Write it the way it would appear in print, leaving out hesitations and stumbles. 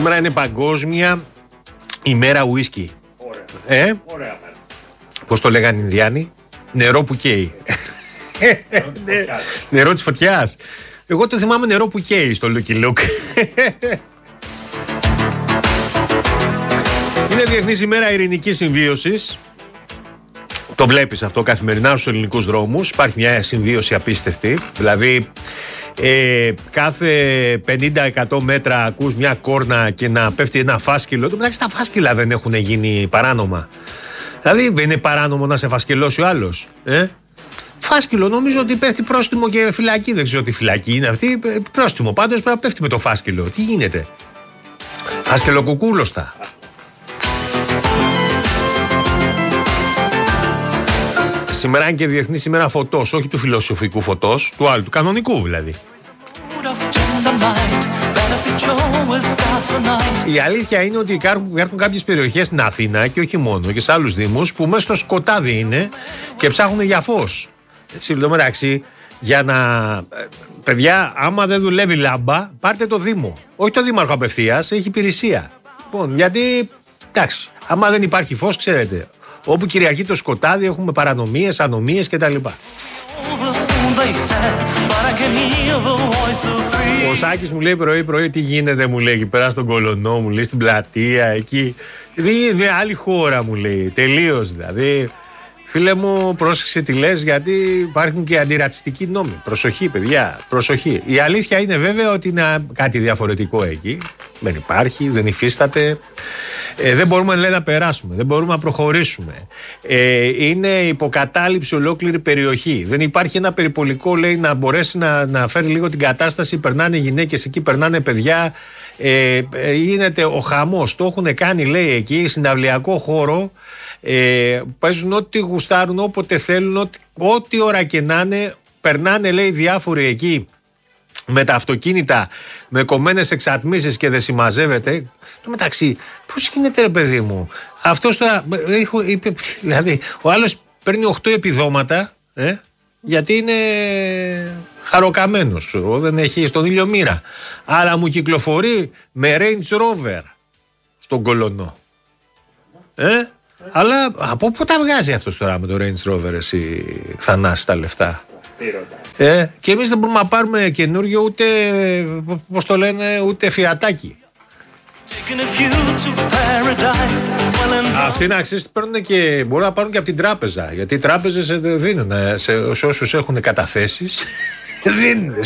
Σήμερα είναι Παγκόσμια ημέρα ουίσκι. Ωραία. Πώς το λέγανε οι Ινδιάνοι? Νερό που καίει. Νερό της φωτιάς. Εγώ το θυμάμαι νερό που καίει στο Lucky Luke. Είναι Διεθνής ημέρα ειρηνικής συμβίωσης. Το βλέπεις αυτό καθημερινά στους ελληνικούς δρόμους. Υπάρχει μια συμβίωση απίστευτη. Δηλαδή κάθε 50-100 μέτρα ακούς μια κόρνα και να πέφτει ένα φάσκυλο. Εντάξει, τα φάσκυλα δεν έχουν γίνει παράνομα. Δηλαδή δεν είναι παράνομο να σε φασκελώσει ο άλλος. Φάσκυλο, νομίζω ότι πέφτει πρόστιμο και φυλακή. Δεν ξέρω τι φυλακή είναι αυτή. Πρόστιμο πάντως πρέπει να πέφτει με το φάσκυλο. Τι γίνεται? Φάσκελο κουκούλωστα. Σήμερα είναι και Διεθνής ημέρα φωτός. Όχι του φιλοσοφικού φωτός, του άλλου, του κανονικού δηλαδή. Η αλήθεια είναι ότι υπάρχουν κάποιες περιοχές στην Αθήνα και όχι μόνο, και σε άλλους δήμους, που μέσα στο σκοτάδι είναι και ψάχνουν για φως. Έτσι, εδώ μεταξύ, για να. Παιδιά, άμα δεν δουλεύει λάμπα, πάρτε το Δήμο. Όχι το Δήμαρχο απευθείας, έχει υπηρεσία. Λοιπόν, γιατί, εντάξει, άμα δεν υπάρχει φως, ξέρετε, όπου κυριαρχεί το σκοτάδι έχουμε παρανομίες, ανομίες κτλ. Ο Σάκης μου λέει πρωί, τι γίνεται, μου λέει, εκεί πέρα στον Κολονό, μου λέει, στην πλατεία, εκεί. Είναι άλλη χώρα, μου λέει, τελείως δηλαδή. Φίλε μου, πρόσεξε τι λες, γιατί υπάρχουν και αντιρατσιστικοί νόμοι. Προσοχή, παιδιά, προσοχή. Η αλήθεια είναι βέβαια ότι είναι κάτι διαφορετικό εκεί. Δεν υπάρχει, δεν υφίσταται. Δεν μπορούμε, λέει, να περάσουμε, δεν μπορούμε να προχωρήσουμε. Είναι υποκατάληψη ολόκληρη περιοχή. Δεν υπάρχει ένα περιπολικό, λέει, να μπορέσει να φέρει λίγο την κατάσταση. Περνάνε γυναίκες εκεί, περνάνε παιδιά. Γίνεται ο χαμός. Το έχουν κάνει, λέει, εκεί, συναυλιακό χώρο. Παίζουν ό,τι γουστάρουν, όποτε θέλουν, ό,τι ώρα και να είναι. Περνάνε, λέει, διάφοροι εκεί με τα αυτοκίνητα, με κομμένες εξατμίσεις και δεν συμμαζεύεται. Το μεταξύ, πώς γίνεται, ρε παιδί μου? Αυτός τώρα, δηλαδή, ο άλλος παίρνει 8 επιδόματα, γιατί είναι χαροκαμένος, δεν έχει στον ήλιο μοίρα. Αλλά μου κυκλοφορεί με Range Rover στον Κολονό. Αλλά από πού τα βγάζει αυτός τώρα με το Range Rover, εσύ, Θανάση, τα λεφτά? Και εμείς δεν μπορούμε να πάρουμε καινούριο, ούτε, πώς το λένε, ούτε φιατάκι. Αυτοί, να ξέρεις, παίρνουν και μπορούν να πάρουν και από την τράπεζα. Γιατί οι τράπεζες δίνουν σε όσους έχουν καταθέσεις. Δίνουν.